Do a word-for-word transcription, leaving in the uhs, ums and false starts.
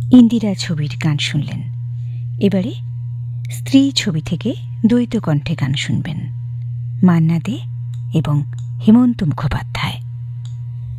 ইন্দিরা ছবির গান শুনলেন। এবারে স্ত্রী ছবি থেকে দ্বৈত কণ্ঠে গান শুনবেন, মান্না দে এবং হেমন্ত মুখোপাধ্যায়।